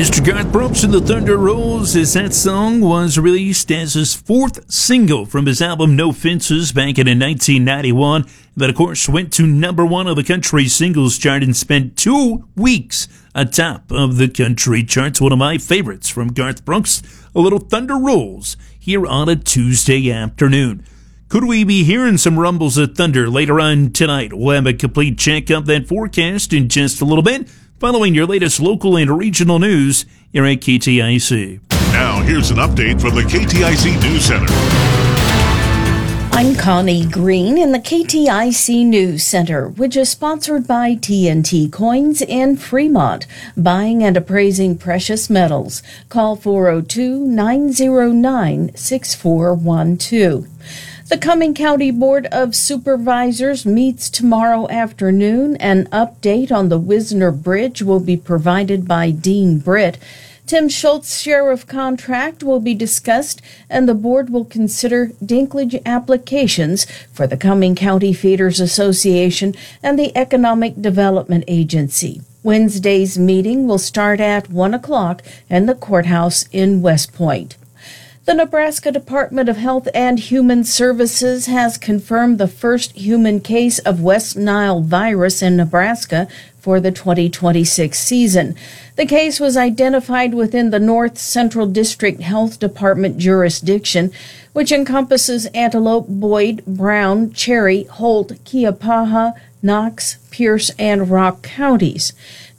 Mr. Garth Brooks and the Thunder Rolls, as that song was released as his fourth single from his album No Fences back in 1991. That, of course, went to number one on the country singles chart and spent 2 weeks atop of the country charts. One of my favorites from Garth Brooks, a little Thunder Rolls, here on a Tuesday afternoon. Could we be hearing some rumbles of thunder later on tonight? We'll have a complete check of that forecast in just a little bit, following your latest local and regional news here at KTIC. Now, here's an update from the KTIC News Center. I'm Connie Green in the KTIC News Center, which is sponsored by TNT Coins in Fremont, buying and appraising precious metals. Call 402-909-6412. The Cumming County Board of Supervisors meets tomorrow afternoon. An update on the Wisner Bridge will be provided by Dean Britt. Tim Schultz Sheriff contract will be discussed, and the board will consider dinklage applications for the Cumming County Feeders Association and the Economic Development Agency. Wednesday's meeting will start at 1 o'clock in the courthouse in West Point. The Nebraska Department of Health and Human Services has confirmed the first human case of West Nile virus in Nebraska for the 2026 season. The case was identified within the North Central District Health Department jurisdiction, which encompasses Antelope, Boyd, Brown, Cherry, Holt, Keapaha, Knox, Pierce, and Rock counties.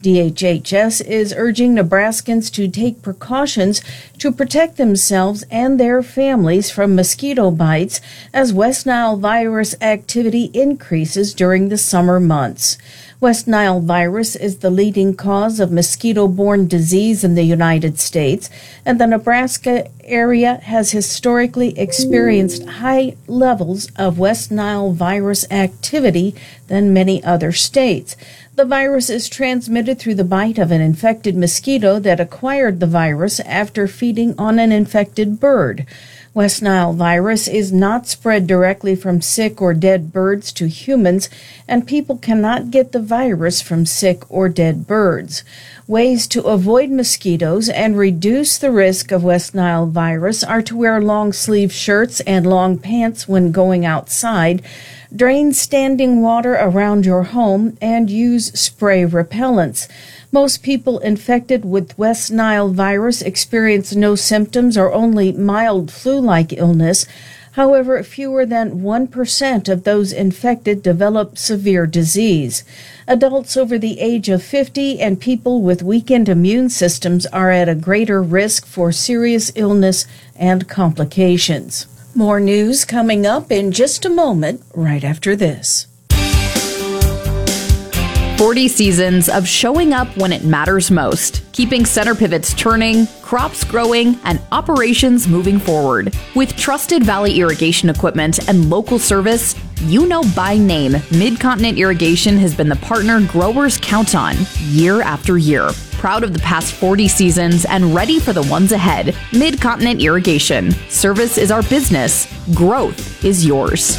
DHHS is urging Nebraskans to take precautions to protect themselves and their families from mosquito bites as West Nile virus activity increases during the summer months. West Nile virus is the leading cause of mosquito-borne disease in the United States, and the Nebraska area has historically experienced high levels of West Nile virus activity than many other states. The virus is transmitted through the bite of an infected mosquito that acquired the virus after feeding on an infected bird. West Nile virus is not spread directly from sick or dead birds to humans, and people cannot get the virus from sick or dead birds. Ways to avoid mosquitoes and reduce the risk of West Nile virus are to wear long-sleeve shirts and long pants when going outside, drain standing water around your home, and use spray repellents. Most people infected with West Nile virus experience no symptoms or only mild flu-like illness. However, fewer than 1% of those infected develop severe disease. Adults over the age of 50 and people with weakened immune systems are at a greater risk for serious illness and complications. More news coming up in just a moment, right after this. 40 seasons of showing up when it matters most, keeping center pivots turning, crops growing, and operations moving forward. With trusted Valley irrigation equipment and local service, you know by name, Mid-Continent Irrigation has been the partner growers count on year after year. Proud of the past 40 seasons and ready for the ones ahead. Mid-Continent Irrigation. Service is our business. Growth is yours.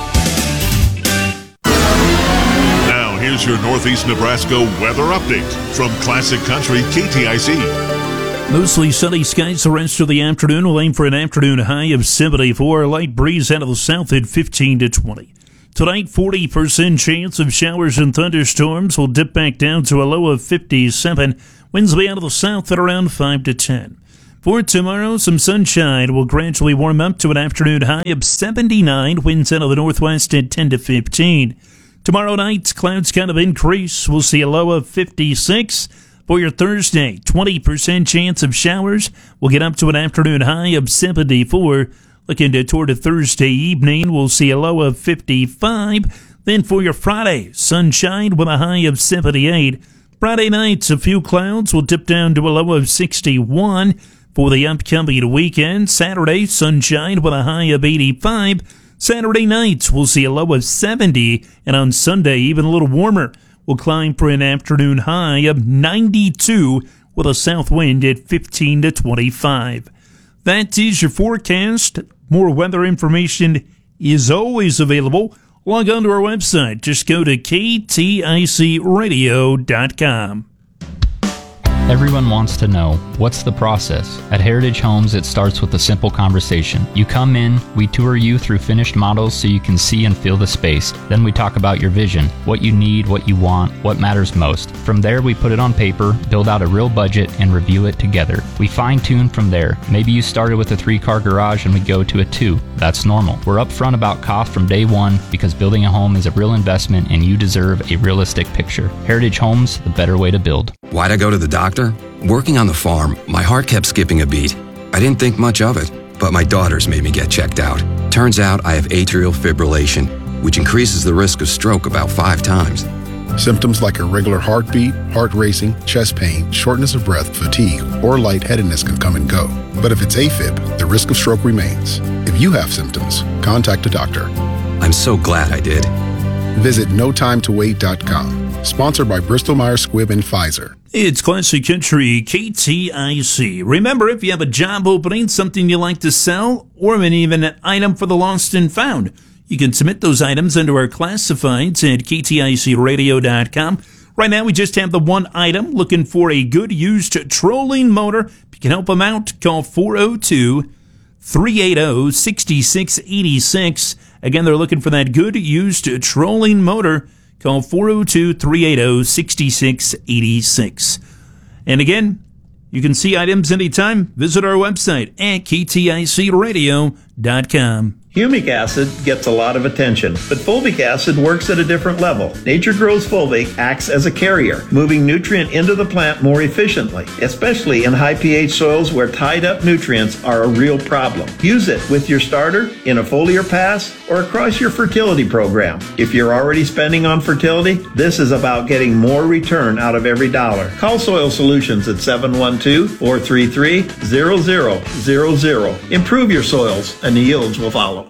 Here's your Northeast Nebraska weather update from Classic Country KTIC. Mostly sunny skies the rest of the afternoon. We'll aim for an afternoon high of 74. A light breeze out of the south at 15 to 20. Tonight, 40% chance of showers and thunderstorms. Will dip back down to a low of 57. Winds will be out of the south at around 5 to 10. For tomorrow, some sunshine will gradually warm up to an afternoon high of 79. Winds out of the northwest at 10 to 15. Tomorrow night, clouds kind of increase. We'll see a low of 56. For your Thursday, 20% chance of showers. We'll get up to an afternoon high of 74. Looking toward a Thursday evening, we'll see a low of 55. Then for your Friday, sunshine with a high of 78. Friday nights, a few clouds will dip down to a low of 61. For the upcoming weekend, Saturday, sunshine with a high of 85. Saturday nights, we'll see a low of 70, and on Sunday, even a little warmer. We'll climb for an afternoon high of 92 with a south wind at 15 to 25. That is your forecast. More weather information is always available. Log on to our website. Just go to kticradio.com. Everyone wants to know, what's the process? At Heritage Homes, it starts with a simple conversation. You come in, we tour you through finished models so you can see and feel the space. Then we talk about your vision, what you need, what you want, what matters most. From there, we put it on paper, build out a real budget, and review it together. We fine-tune from there. Maybe you started with a 3-car garage and we go to a 2. That's normal. We're upfront about cost from day one because building a home is a real investment and you deserve a realistic picture. Heritage Homes, the better way to build. Why'd I go to the doctor? Working on the farm, my heart kept skipping a beat. I didn't think much of it, but my daughters made me get checked out. Turns out I have atrial fibrillation, which increases the risk of stroke about 5 times. Symptoms like irregular heartbeat, heart racing, chest pain, shortness of breath, fatigue, or lightheadedness can come and go. But if it's AFib, the risk of stroke remains. If you have symptoms, contact a doctor. I'm so glad I did. Visit notimetowait.com. Sponsored by Bristol-Myers Squibb and Pfizer. It's Classic Country KTIC. Remember, if you have a job opening, something you like to sell, or even an item for the lost and found, you can submit those items under our classifieds at kticradio.com. Right now, we just have the one item looking for a good used trolling motor. If you can help them out, call 402-380-6686. Again, they're looking for that good used trolling motor. Call 402-380-6686. And again, you can see items anytime. Visit our website at kticradio.com. Humic acid gets a lot of attention, but fulvic acid works at a different level. Nature Grows Fulvic acts as a carrier, moving nutrient into the plant more efficiently, especially in high pH soils where tied up nutrients are a real problem. Use it with your starter, in a foliar pass, or across your fertility program. If you're already spending on fertility, this is about getting more return out of every dollar. Call Soil Solutions at 712-433-0000. Improve your soils and the yields will follow.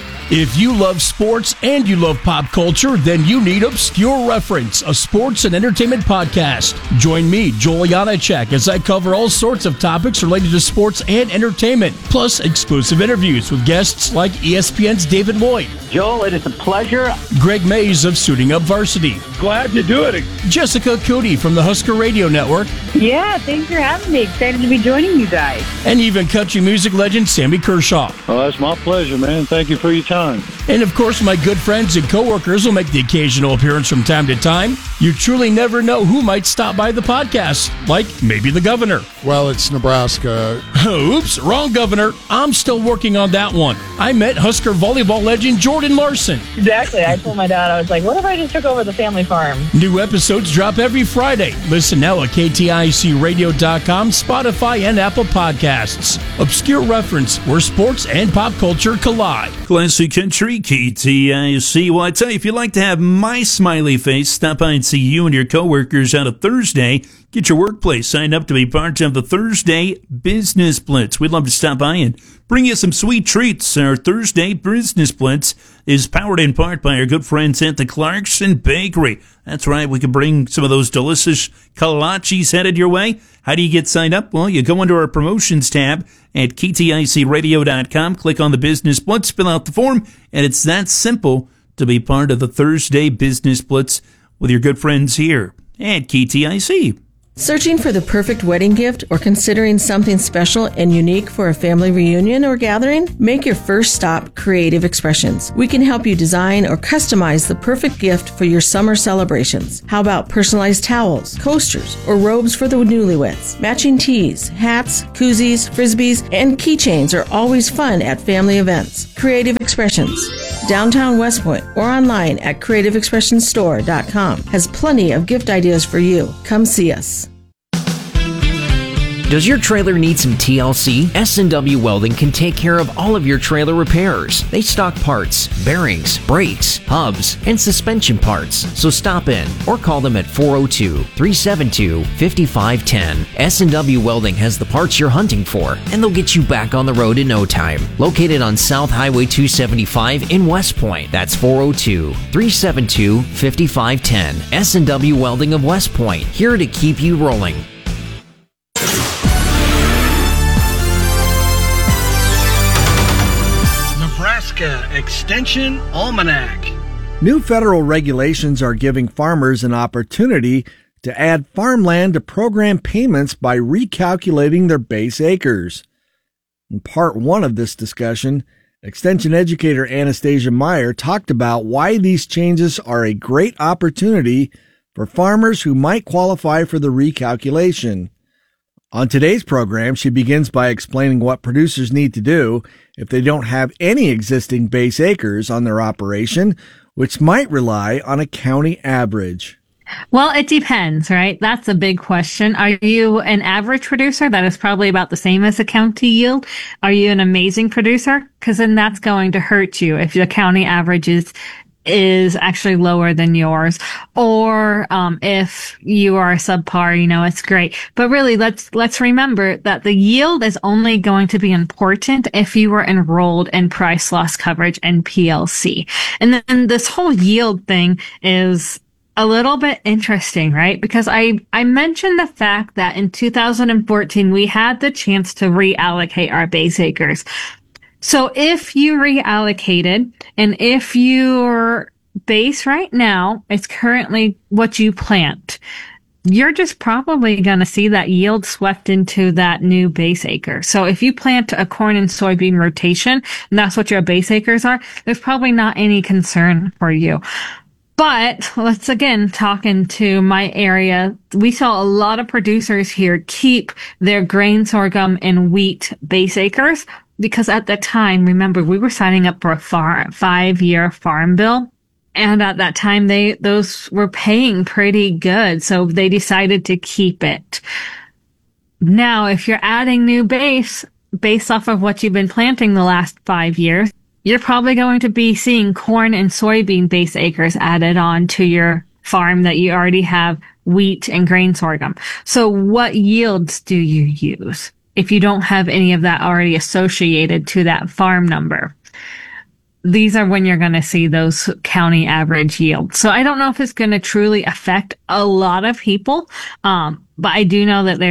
If you love sports and you love pop culture, then you need Obscure Reference, a sports and entertainment podcast. Join me, Joel Janacek, as I cover all sorts of topics related to sports and entertainment, plus exclusive interviews with guests like ESPN's David Lloyd. Joel, it is a pleasure. Greg Mays of Suiting Up Varsity. Glad to do it. Jessica Cootie from the Husker Radio Network. Yeah, thanks for having me. Excited to be joining you guys. And even country music legend Sammy Kershaw. Oh, that's my pleasure, man. Thank you for your time. And of course, my good friends and coworkers will make the occasional appearance from time to time. You truly never know who might stop by the podcast, like maybe the governor. Well, it's Nebraska. Oops, wrong governor. I'm still working on that one. I met Husker volleyball legend Jordan Larson. Exactly. I told my dad, I was like, what if I just took over the family farm? New episodes drop every Friday. Listen now at kticradio.com, Spotify, and Apple Podcasts. Obscure Reference, where sports and pop culture collide. Classic Country KTIC. Well, I tell you, if you'd like to have my smiley face, stop by and see you and your coworkers on a Thursday. Get your workplace signed up to be part of the Thursday Business Blitz. We'd love to stop by and bring you some sweet treats. Our Thursday Business Blitz is powered in part by our good friends at the Clarkson Bakery. That's right, we can bring some of those delicious kolaches headed your way. How do you get signed up? Well, you go under our promotions tab at kticradio.com, click on the Business Blitz, fill out the form, and it's that simple to be part of the Thursday Business Blitz with your good friends here at KTIC. Searching for the perfect wedding gift or considering something special and unique for a family reunion or gathering? Make your first stop Creative Expressions. We can help you design or customize the perfect gift for your summer celebrations. How about personalized towels, coasters, or robes for the newlyweds? Matching tees, hats, koozies, frisbees, and keychains are always fun at family events. Creative Expressions, downtown West Point or online at creativeexpressionstore.com has plenty of gift ideas for you. Come see us. Does your trailer need some TLC? S&W Welding can take care of all of your trailer repairs. They stock parts, bearings, brakes, hubs, and suspension parts. So stop in or call them at 402-372-5510. S&W Welding has the parts you're hunting for, and they'll get you back on the road in no time. Located on South Highway 275 in West Point. That's 402-372-5510. S&W Welding of West Point, here to keep you rolling. Extension Almanac. New federal regulations are giving farmers an opportunity to add farmland to program payments by recalculating their base acres. In part 1 of this discussion, Extension educator Anastasia Meyer talked about why these changes are a great opportunity for farmers who might qualify for the recalculation. On today's program, she begins by explaining what producers need to do if they don't have any existing base acres on their operation, which might rely on a county average. Well, it depends, right? That's a big question. Are you an average producer? That is probably about the same as a county yield. Are you an amazing producer? Because then that's going to hurt you if the county average is actually lower than yours. Or if you are subpar, it's great. But really, let's remember that the yield is only going to be important if you were enrolled in price loss coverage and PLC. And then this whole yield thing is a little bit interesting, right? Because I mentioned the fact that in 2014, we had the chance to reallocate our base acres. So if you reallocated and if your base right now is currently what you plant, you're just probably going to see that yield swept into that new base acre. So if you plant a corn and soybean rotation, and that's what your base acres are, there's probably not any concern for you. But let's again talk into my area. We saw a lot of producers here keep their grain, sorghum, and wheat base acres because at the time, remember, we were signing up for a 5-year farm bill. And at that time, those were paying pretty good. So they decided to keep it. Now, if you're adding new base based off of what you've been planting the last 5 years, you're probably going to be seeing corn and soybean base acres added on to your farm that you already have wheat and grain sorghum. So what yields do you use if you don't have any of that already associated to that farm number? These are when you're going to see those county average yields. So I don't know if it's going to truly affect a lot of people, but I do know that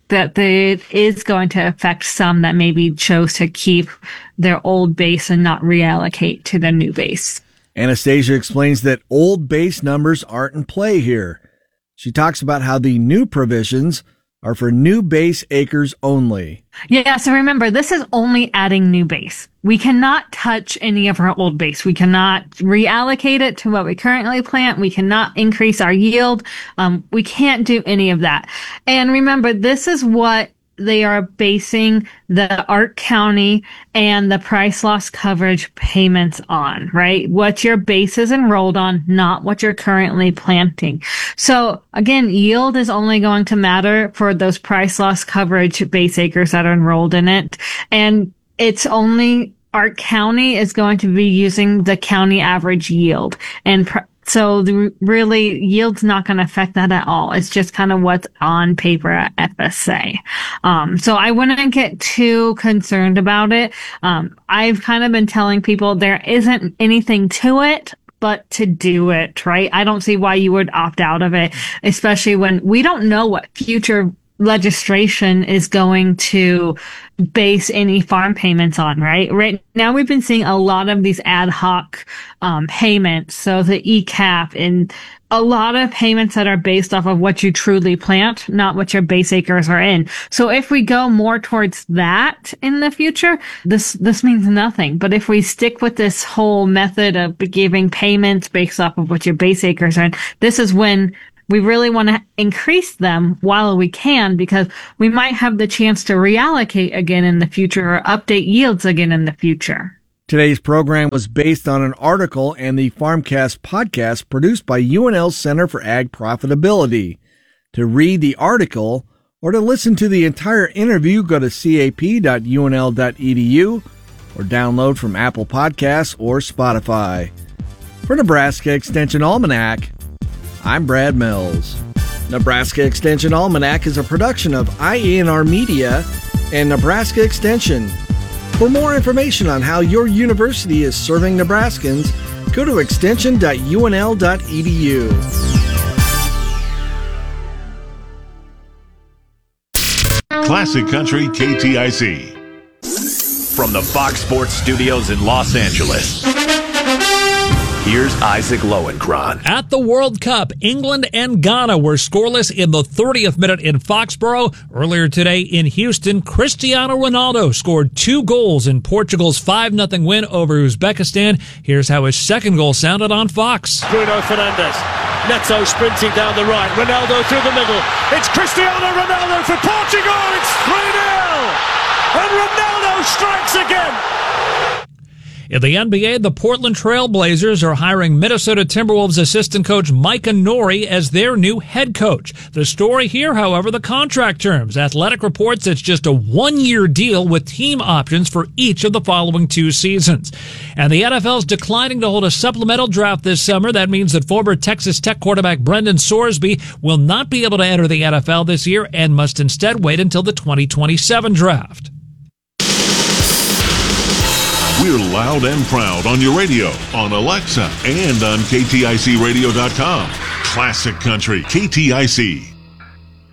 it is going to affect some that maybe chose to keep their old base and not reallocate to the new base. Anastasia explains that old base numbers aren't in play here. She talks about how the new provisions are for new base acres only. Yeah, so remember, this is only adding new base. We cannot touch any of our old base. We cannot reallocate it to what we currently plant. We cannot increase our yield. We can't do any of that. And remember, this is what they are basing the Ark County and the price loss coverage payments on, right? What your base is enrolled on, not what you're currently planting. So again, yield is only going to matter for those price loss coverage base acres that are enrolled in it. And it's only Ark County is going to be using the county average yield. And so really, yield's not going to affect that at all. It's just kind of what's on paper at FSA. So I wouldn't get too concerned about it. I've kind of been telling people there isn't anything to it but to do it, right? I don't see why you would opt out of it, especially when we don't know what future legislation is going to base any farm payments on, right? Right now we've been seeing a lot of these ad hoc payments, so the ECAP and a lot of payments that are based off of what you truly plant, not what your base acres are in. So if we go more towards that in the future, this means nothing. But if we stick with this whole method of giving payments based off of what your base acres are in, this is when we really want to increase them while we can, because we might have the chance to reallocate again in the future or update yields again in the future. Today's program was based on an article and the FarmCast podcast produced by UNL's Center for Ag Profitability. To read the article or to listen to the entire interview, go to cap.unl.edu or download from Apple Podcasts or Spotify. For Nebraska Extension Almanac, I'm Brad Mills. Nebraska Extension Almanac is a production of IANR Media and Nebraska Extension. For more information on how your university is serving Nebraskans, go to extension.unl.edu. Classic Country KTIC. From the Fox Sports Studios in Los Angeles. Here's Isaac Lowenkron. At the World Cup, England and Ghana were scoreless in the 30th minute in Foxborough. Earlier today in Houston, Cristiano Ronaldo scored 2 goals in Portugal's 5-0 win over Uzbekistan. Here's how his second goal sounded on Fox. Bruno Fernandes. Neto sprinting down the right. Ronaldo through the middle. It's Cristiano Ronaldo for Portugal. It's 3-0. And Ronaldo strikes again. In the NBA, the Portland Trail Blazers are hiring Minnesota Timberwolves assistant coach Micah Nori as their new head coach. The story here, however, the contract terms. Athletic reports it's just a 1-year deal with team options for each of the following 2 seasons. And the NFL's declining to hold a supplemental draft this summer. That means that former Texas Tech quarterback Brendan Sorsby will not be able to enter the NFL this year and must instead wait until the 2027 draft. We're loud and proud on your radio, on Alexa, and on KTICradio.com. Classic Country, KTIC.